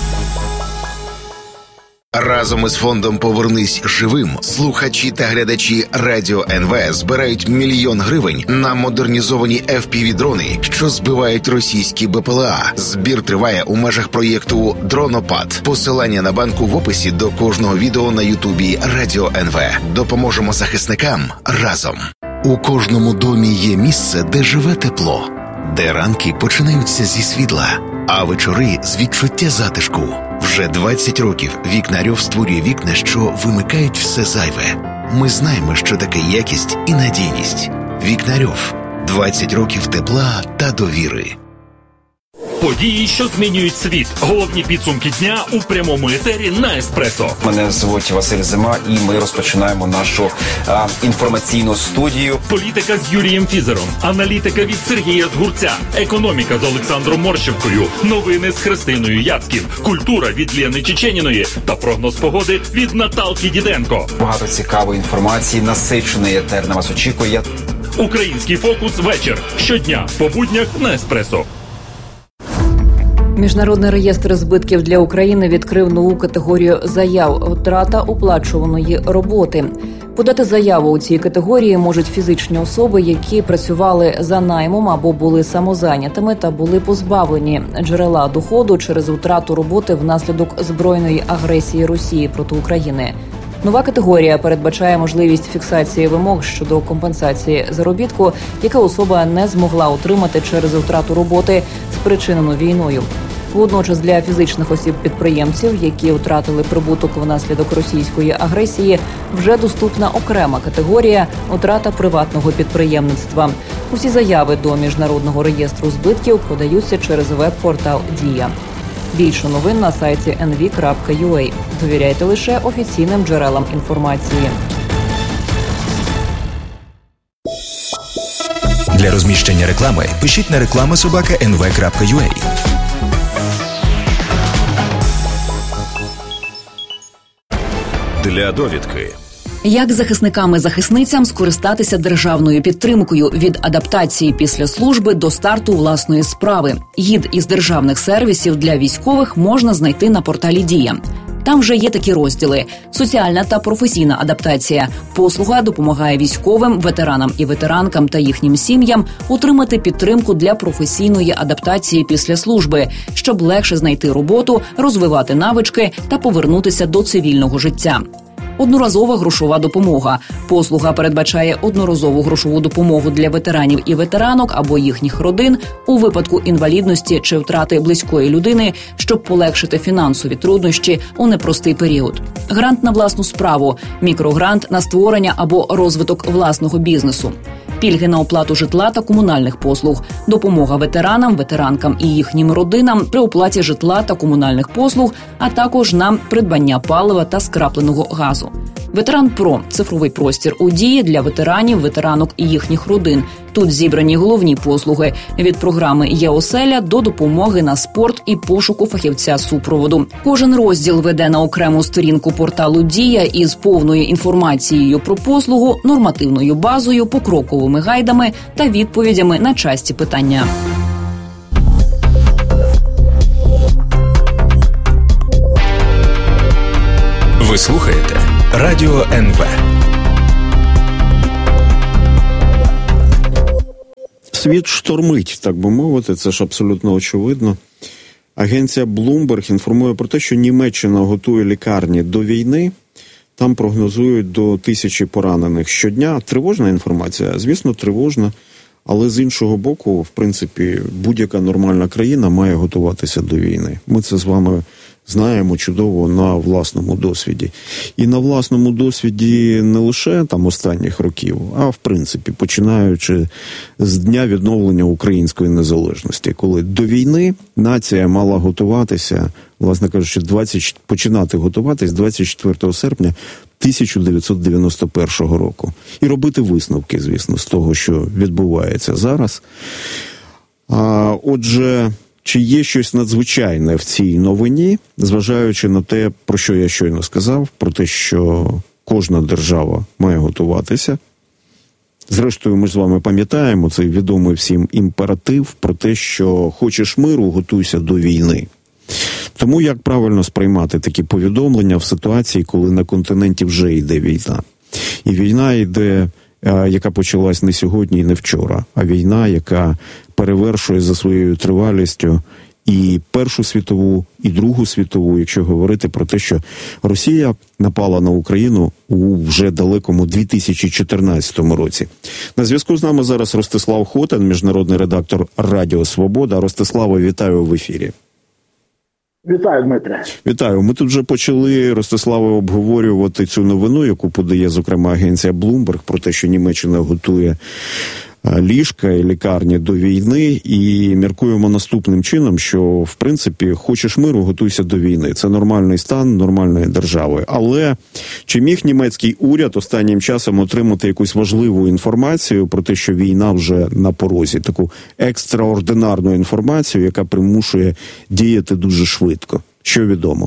Разом із фондом «Повернись живим» слухачі та глядачі Радіо ен ве збирають мільйон гривень на модернізовані еф пі ві-дрони, що збивають російські бе пе ел а. Збір триває у межах проєкту «Дронопад». Посилання на банку в описі до кожного відео на Ютубі Радіо ен ве. Допоможемо захисникам разом. У кожному домі є місце, де живе тепло, де ранки починаються зі світла, а вечори з відчуття затишку. Вже двадцять років Вікнарьов створює вікна, що вимикають все зайве. Ми знаємо, що таке якість і надійність. Вікнарьов. двадцять років тепла та довіри. Події, що змінюють світ. Головні підсумки дня у прямому етері на Еспресо. Мене звуть Василь Зима, і ми розпочинаємо нашу а, інформаційну студію. Політика з Юрієм Фізером, аналітика від Сергія Згурця, економіка з Олександром Морщевкою, новини з Христиною Яцькін, культура від Лєни Чеченіної та прогноз погоди від Наталки Діденко. Багато цікавої інформації, насичений етер на вас очікує. Український фокус вечір. Щодня по буднях на Еспресо. Міжнародний реєстр збитків для України відкрив нову категорію заяв «Втрата оплачуваної роботи». Подати заяву у цій категорії можуть фізичні особи, які працювали за наймом або були самозайнятими та були позбавлені джерела доходу через втрату роботи внаслідок збройної агресії Росії проти України. Нова категорія передбачає можливість фіксації вимог щодо компенсації заробітку, яку особа не змогла отримати через втрату роботи, спричинену війною. Водночас для фізичних осіб-підприємців, які втратили прибуток внаслідок російської агресії, вже доступна окрема категорія «Втрата приватного підприємництва». Усі заяви до Міжнародного реєстру збитків подаються через веб-портал «Дія». Більше новин на сайті ен ві крапка ю а. Довіряйте лише офіційним джерелам інформації. Для розміщення реклами пишіть на реклама собака ен ве крапка ю а. Для довідки. Як захисникам і захисницям скористатися державною підтримкою від адаптації після служби до старту власної справи? Гід із державних сервісів для військових можна знайти на порталі «Дія». Там вже є такі розділи: соціальна та професійна адаптація. Послуга допомагає військовим, ветеранам і ветеранкам та їхнім сім'ям отримати підтримку для професійної адаптації після служби, щоб легше знайти роботу, розвивати навички та повернутися до цивільного життя. Одноразова грошова допомога. Послуга передбачає одноразову грошову допомогу для ветеранів і ветеранок або їхніх родин у випадку інвалідності чи втрати близької людини, щоб полегшити фінансові труднощі у непростий період. Грант на власну справу, мікрогрант на створення або розвиток власного бізнесу. Пільги на оплату житла та комунальних послуг, допомога ветеранам, ветеранкам і їхнім родинам при оплаті житла та комунальних послуг, а також на придбання палива та скрапленого газу. Ветеран Про – цифровий простір у дії для ветеранів, ветеранок і їхніх родин. Тут зібрані головні послуги – від програми «Є-оселя» до допомоги на спорт і пошуку фахівця супроводу. Кожен розділ веде на окрему сторінку порталу «Дія» із повною інформацією про послугу, нормативною базою, покроковими гайдами та відповідями на часті питання. Ви слухаєте Радіо ен ве. Світ штормить, так би мовити, це ж абсолютно очевидно. Агенція Bloomberg інформує про те, що Німеччина готує лікарні до війни. Там прогнозують до тисячі поранених щодня. Тривожна інформація? Звісно, тривожна. Але з іншого боку, в принципі, будь-яка нормальна країна має готуватися до війни. Ми це з вами знаємо чудово на власному досвіді. І на власному досвіді не лише там останніх років, а в принципі, починаючи з дня відновлення української незалежності, коли до війни нація мала готуватися, власне кажучи, двадцять починати готуватись двадцять четвертого серпня тисяча дев'ятсот дев'яносто першого року. І робити висновки, звісно, з того, що відбувається зараз. А, отже, чи є щось надзвичайне в цій новині, зважаючи на те, про що я щойно сказав, про те, що кожна держава має готуватися. Зрештою, ми ж з вами пам'ятаємо цей відомий всім імператив про те, що хочеш миру, готуйся до війни. Тому як правильно сприймати такі повідомлення в ситуації, коли на континенті вже йде війна? І війна йде, яка почалась не сьогодні і не вчора, а війна, яка перевершує за своєю тривалістю і Першу світову, і Другу світову, якщо говорити про те, що Росія напала на Україну у вже далекому дві тисячі чотирнадцятому році. На зв'язку з нами зараз Ростислав Хотин, міжнародний редактор Радіо Свобода. Ростиславе, вітаю в ефірі. Вітаю, Дмитре. Вітаю. Ми тут вже почали, Ростиславе, обговорювати цю новину, яку подає, зокрема, агенція Bloomberg, про те, що Німеччина готує ліжка і лікарні до війни, і міркуємо наступним чином, що, в принципі, хочеш миру, готуйся до війни. Це нормальний стан нормальної держави. Але чи міг німецький уряд останнім часом отримати якусь важливу інформацію про те, що війна вже на порозі? Таку екстраординарну інформацію, яка примушує діяти дуже швидко. Що відомо?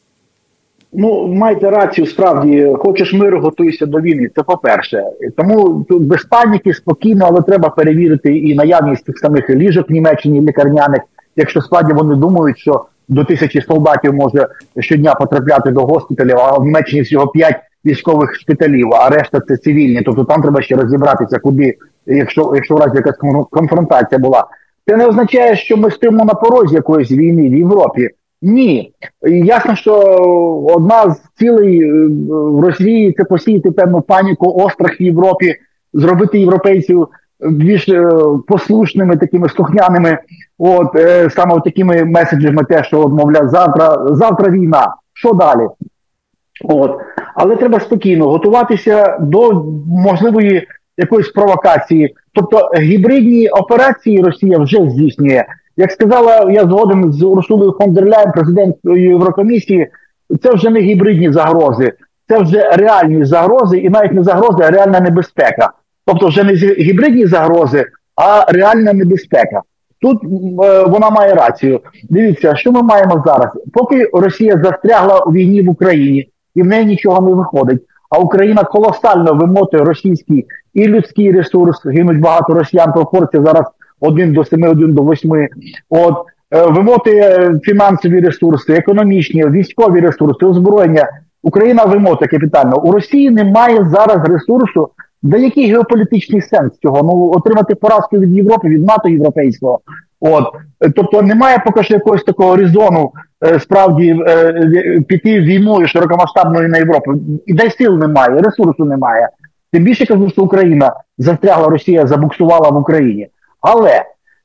Ну, маєте рацію, справді, хочеш миру, готуйся до війни, це по-перше. Тому тут без паніки, спокійно, але треба перевірити і наявність тих самих ліжок в Німеччині, лікарняних, якщо справді вони думають, що до тисячі солдатів може щодня потрапляти до госпіталів, а в Німеччині всього п'ять військових шпиталів, а решта це цивільні. Тобто там треба ще розібратися, куди, якщо, якщо в разі якась конфронтація була. Це не означає, що ми стоїмо на порозі якоїсь війни в Європі. Ні. Ясно, що одна з цілей в Росії – це посіяти певну паніку, острах в Європі, зробити європейців більш послушними, такими слухняними, от, саме такими меседжами те, що, мовляв, завтра, завтра війна, що далі? От. Але треба спокійно готуватися до можливої якоїсь провокації. Тобто гібридні операції Росія вже здійснює. Як сказала, я згоден з Урсулою фон дер Ляєн, президенткою Єврокомісії, це вже не гібридні загрози, це вже реальні загрози, і навіть не загрози, а реальна небезпека. Тобто вже не гібридні загрози, а реальна небезпека. Тут е, вона має рацію. Дивіться, що ми маємо зараз? Поки Росія застрягла у війні в Україні, і в неї нічого не виходить, а Україна колосально вимотує російський і людський ресурс, гинуть багато росіян, пропорція зараз один до семи, один до восьми. От, вимотує фінансові ресурси, економічні, військові ресурси, озброєння. Україна вимотує капітально. У Росії немає зараз ресурсу. Да який геополітичний сенс цього? Ну, отримати поразку від Європи, від НАТО європейського. От. Тобто немає поки що якогось такого резону е, справді е, піти війною широкомасштабною на Європу. І дай сил немає, ресурсу немає. Тим більше кажу, що Україна застрягла, Росія забуксувала в Україні. Але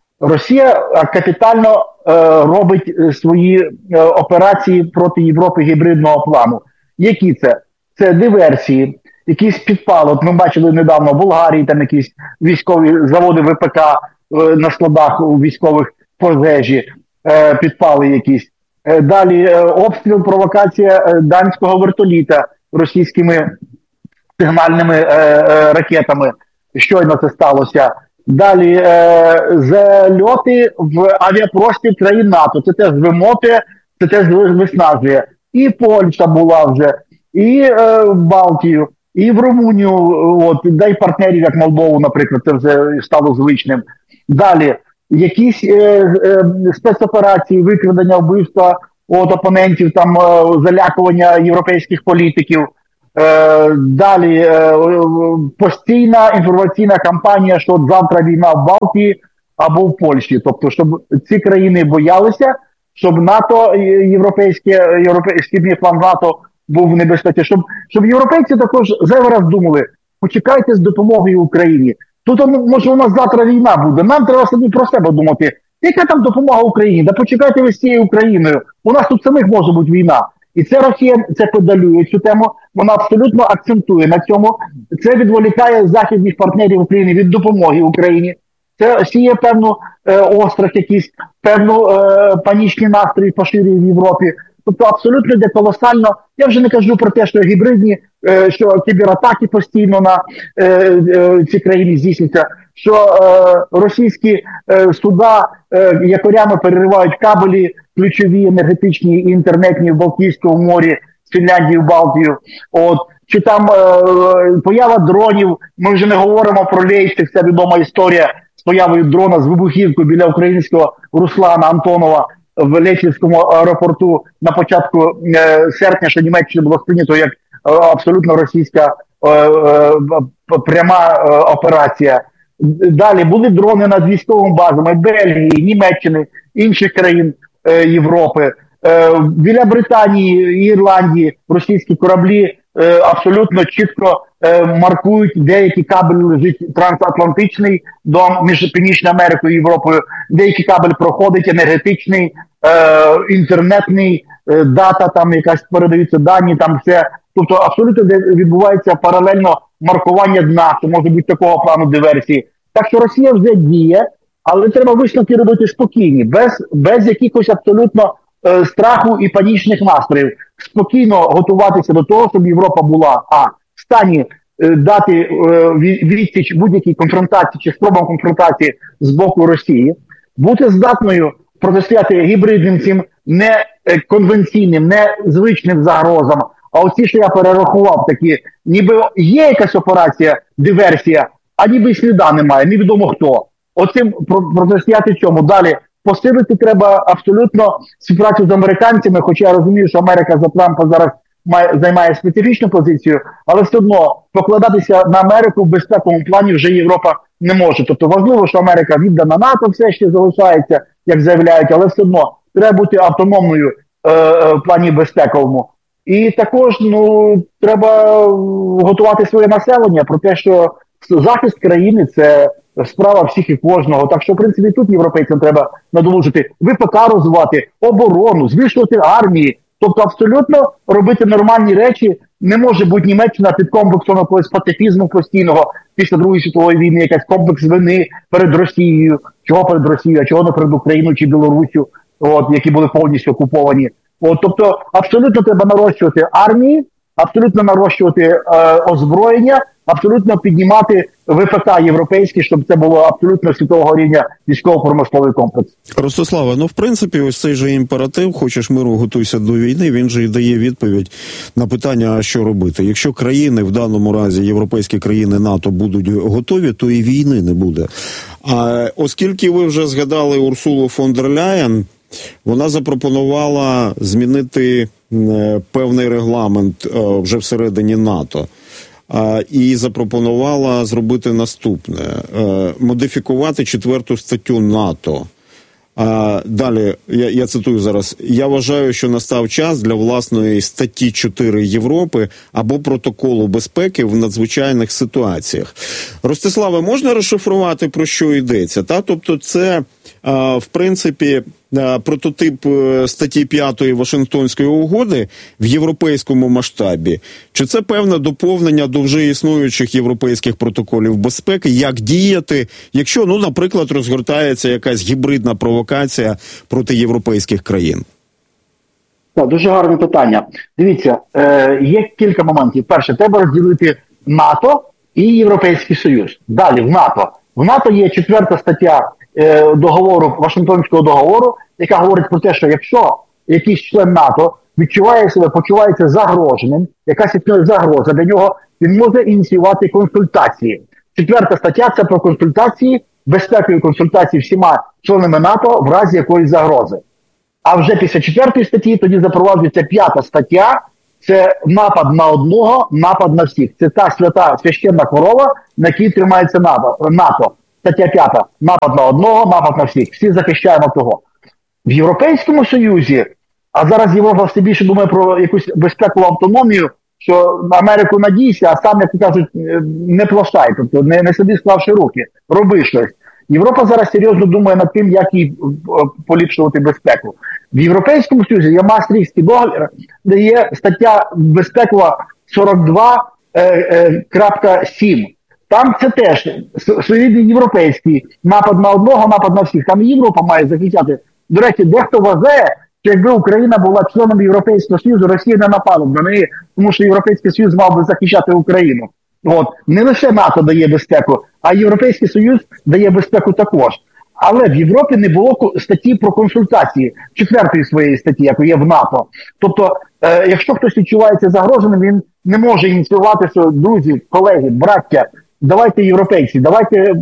Росія капітально е, робить свої е, операції проти Європи гібридного плану. Які це? Це диверсії, якісь підпали. От ми бачили недавно в Болгарії, там якісь військові заводи ВПК е, на складах у військових пожежі, е, підпали якісь. Е, далі е, обстріл, провокація е, данського вертоліта російськими сигнальними е, е, ракетами. Щойно це сталося. Далі е, зальоти в авіапростір країн НАТО. Це теж вимотує, це теж виснажує. І Польща була вже, і е, в Балтію, і в Румунію, от, дай партнерів, як Молдову, наприклад, це вже стало звичним. Далі, якісь е, е, спецоперації, викрадення, вбивства от, опонентів, там, е, залякування європейських політиків. Е, далі, е, постійна інформаційна кампанія, що от завтра війна в Балтії або в Польщі. Тобто, щоб ці країни боялися, щоб НАТО, європейський, європейський план НАТО був в небезпеці, щоб, щоб європейці також зайвий раз думали, почекайте з допомогою Україні. Тут, може, у нас завтра війна буде, нам треба собі про себе думати. Яка там допомога Україні? Да почекайте ви з цією Україною. У нас тут самих може бути війна. І це Росія це педалює цю тему, вона абсолютно акцентує на цьому. Це відволікає західних партнерів України від допомоги Україні. Це сіє певну е, острах якийсь, певну е, панічні настрої поширює в Європі. Тобто абсолютно йде колосально. Я вже не кажу про те, що гібридні, е, що кібератаки постійно на е, е, ці країни здійснюються, що е, російські е, суда е, якорями переривають кабелі ключові енергетичні і інтернетні в Балтійському морі, з Фінляндії в Балтію. От. Чи там е, поява дронів, ми вже не говоримо про Лейпциг, це відома історія з появою дрона з вибухівкою біля українського Руслана Антонова в Лейпцигському аеропорту на початку е, серпня, що Німеччина було сприйнято як е, абсолютно російська е, е, пряма е, операція. Далі були дрони над військовими базами Бельгії, Німеччини, інших країн е, Європи. Е, біля Британії і Ірландії російські кораблі е, абсолютно чітко е, маркують, деякі кабель лежить трансатлантичний до між Північною Америкою і Європою, деякий кабель проходить енергетичний, е, інтернетний, е, дата там якась передаються дані, там все. Тобто абсолютно відбувається паралельно маркування дна, що може бути такого плану диверсії. Так що Росія вже діє, але треба висновки робити спокійні, без, без якихось абсолютно е, страху і панічних настроїв. Спокійно готуватися до того, щоб Європа була а в стані е, дати е, відсіч будь-якій конфронтації чи спробам конфронтації з боку Росії, бути здатною протистояти гібридним цим неконвенційним, незвичним загрозам. А оці, що я перерахував, такі, ніби є якась операція, диверсія, а ніби й сліда немає, невідомо хто. Оцим протистояти цьому. Далі посилити треба абсолютно співпрацю з американцями, хоча я розумію, що Америка за Трампа зараз має, займає специфічну позицію, але все одно покладатися на Америку в безпековому плані вже Європа не може. Тобто важливо, що Америка віддана НАТО все ще залишається, як заявляють, але все одно треба бути автономною е, е, в плані безпековому. І також, ну, треба готувати своє населення про те, що захист країни – це справа всіх і кожного. Так що, в принципі, тут європейцям треба надолужити, ВПК розвивати, оборону, збільшувати армії. Тобто абсолютно робити нормальні речі. Не може бути Німеччина під комплексом якогось пацифізму постійного після Другої світової війни, якийсь комплекс вини перед Росією. Чого перед Росією, а чого не перед Україною чи Білоруссю, от, які були повністю окуповані. От, тобто абсолютно треба нарощувати армії, абсолютно нарощувати е, озброєння, абсолютно піднімати ВПК європейський, щоб це було абсолютно світового рівня військово-промисловий комплекс. Ростиславе, ну в принципі ось цей же імператив, хочеш миру, готуйся до війни, він же і дає відповідь на питання, а що робити. Якщо країни, в даному разі європейські країни НАТО будуть готові, то і війни не буде. А оскільки ви вже згадали Урсулу фон дер Ляєн, вона запропонувала змінити певний регламент вже всередині НАТО. І запропонувала зробити наступне. Модифікувати четверту статтю НАТО. Далі, я, я цитую зараз. Я вважаю, що настав час для власної статті чотири Європи або протоколу безпеки в надзвичайних ситуаціях. Ростиславе, можна розшифрувати, про що йдеться? Та? Тобто це, в принципі, прототип статті п'ятої Вашингтонської угоди в європейському масштабі? Чи це певне доповнення до вже існуючих європейських протоколів безпеки? Як діяти, якщо, ну, наприклад, розгортається якась гібридна провокація проти європейських країн? Так, дуже гарне питання. Дивіться, е, є кілька моментів. Перше, треба розділити НАТО і Європейський Союз. Далі, в НАТО. В НАТО є четверта стаття договору, Вашингтонського договору, яка говорить про те, що якщо якийсь член НАТО відчуває себе, почувається загроженим, якась загроза для нього, він може ініціювати консультації. Четверта стаття – це про консультації, безпекові консультації всіма членами НАТО в разі якоїсь загрози. А вже після четвертої статті тоді запроваджується п'ята стаття, це напад на одного, напад на всіх. Це та свята священна корова, на якій тримається НАТО. Стаття п'ята. Напад на одного, напад на всіх. Всі захищаємо того. В Європейському Союзі, а зараз Європа все більше думає про якусь безпекову автономію, що на Америку надійся, а сам, як кажуть, не плашай, тобто не, не сиди склавши руки, роби щось. Європа зараз серйозно думає над тим, як їй поліпшувати безпеку. В Європейському Союзі є Маастрихтський договір, де є стаття безпекова сорок два крапка сім. Там це теж своєрідний європейський напад на одного, напад на всіх. Там і Європа має захищати. До речі, дехто вважає, що якби Україна була членом Європейського Союзу, Росія не напала б на неї, тому що Європейський Союз мав би захищати Україну. От. Не лише НАТО дає безпеку, а Європейський Союз дає безпеку також. Але в Європі не було статті про консультації, четвертої своєї статті, як є в НАТО. Тобто, е, якщо хтось відчувається загроженим, він не може ініціювати, що друзі, колеги, браття, давайте європейці, давайте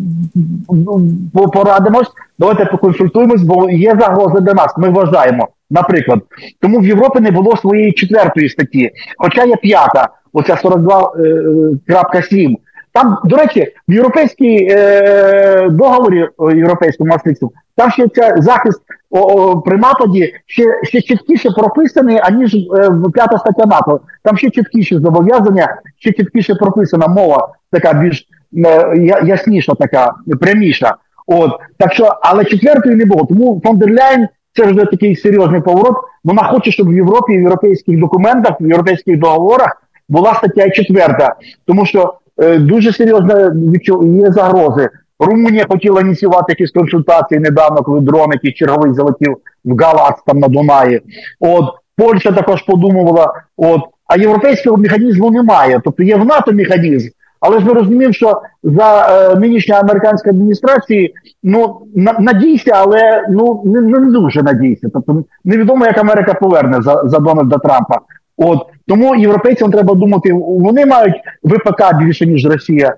порадимось, давайте поконсультуємось, бо є загроза для нас, ми вважаємо, наприклад. Тому в Європі не було своєї четвертої статті, хоча є п'ята, оця сорок два крапка сім. Там, до речі, в європейській е, договорі, європейському Маастрихтському, там ще ця захист о, о, при нападі ще, ще чіткіше прописаний, аніж е, п'ята стаття НАТО. Там ще чіткіше зобов'язання, ще чіткіше прописана мова, така більш е, ясніша, така, пряміша. От, так що, але четвертої не було. Тому фон дер Ляєн, це вже такий серйозний поворот. Вона хоче, щоб в Європі, в європейських документах, в європейських договорах була стаття четверта. Тому що дуже серйозно є загрози. Румунія хотіла ініціювати якісь консультації недавно, коли дрон якийсь черговий залетів в Галац там на Дунаї. От, Польща також подумувала. От, а європейського механізму немає. Тобто є в НАТО механізм, але ж ми розуміємо, що за е, нинішньої американської адміністрації, ну, на, надійся, але ну, не, не дуже надійся. Тобто невідомо, як Америка поверне за, за Дональда Трампа. От, тому європейцям треба думати, вони мають ВПК більше, ніж Росія,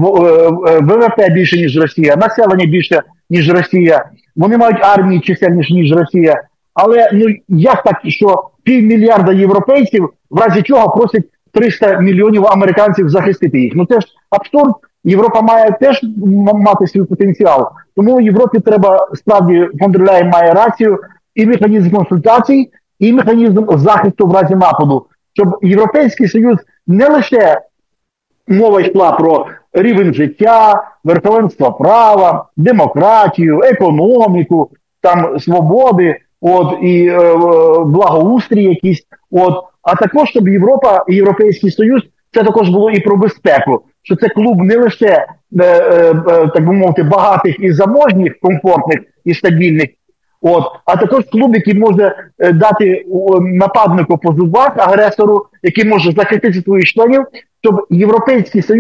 ВВП більше, ніж Росія, населення більше, ніж Росія, вони мають армії чисельніше, ніж Росія. Але ну як так, що півмільярда європейців, в разі чого просять триста мільйонів американців захистити їх? Ну це ж абсурд. Європа має теж мати свій потенціал. Тому Європі треба, справді, фон дер Ляєн має рацію, і механізм консультацій, і механізм захисту в разі нападу, щоб Європейський Союз не лише мова йшла про рівень життя, верховенство права, демократію, економіку, там свободи, от і е, благоустрій якийсь, от, а також щоб Європа і Європейський Союз це також було і про безпеку, що це клуб не лише е, е, так би мовити багатих і заможних, комфортних і стабільних. От, а також клуб, який може е, дати о, нападнику по зубах, агресору, який може захистити своїх членів, щоб Європейський Союз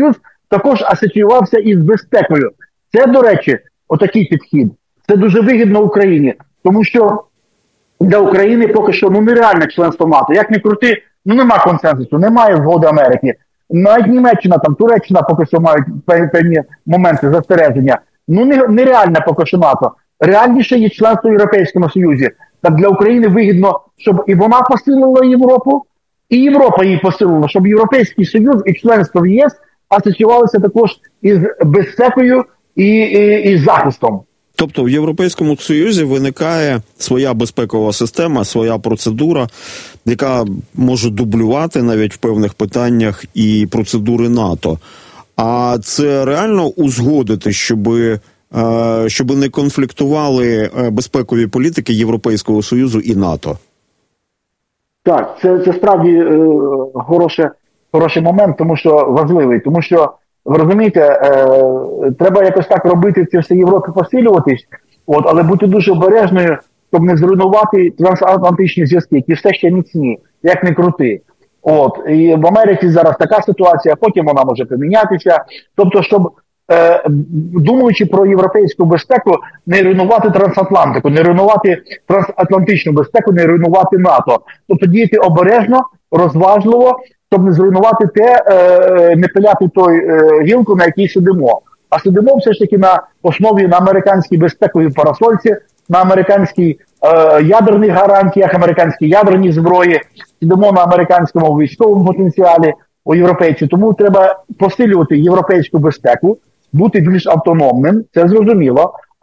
також асоціювався із безпекою. Це, до речі, отакий підхід. Це дуже вигідно Україні, тому що для України поки що ну, нереальне членство НАТО. Як не крути, ну нема консенсусу, немає згоди Америки. Навіть Німеччина, там Туреччина поки що мають певні моменти застереження. Ну нереальне поки що НАТО. Реальніше є членство в Європейському Союзі. Так для України вигідно, щоб і вона посилила Європу, і Європа її посилила, щоб Європейський Союз і членство в ЄС асоціювалися також із безпекою і, і, і захистом. Тобто в Європейському Союзі виникає своя безпекова система, своя процедура, яка може дублювати навіть в певних питаннях і процедури НАТО. А це реально узгодити, щоби, щоби не конфліктували безпекові політики Європейського Союзу і НАТО? Так, це, це справді е, хороше, хороший момент, тому що важливий, тому що ви розумієте, е, треба якось так робити, це все Європі посилюватись, от, але бути дуже обережною, щоб не зруйнувати трансатлантичні зв'язки, які все ще міцні, як не крути. От, і в Америці зараз така ситуація, потім вона може помінятися. Тобто, щоб, е, думаючи про європейську безпеку, не руйнувати трансатлантику, не руйнувати трансатлантичну безпеку, не руйнувати НАТО. Тобто діяти обережно, розважливо, щоб не зруйнувати те, е, не пиляти той е, гілку, на якій сидимо. А сидимо все ж таки на основі на американській безпековій парасольці, на американській е, ядерних гарантіях, американській ядерній зброї, сидимо на американському військовому потенціалі у європейців. Тому треба посилювати європейську безпеку, бути більш автономним, це зрозуміло,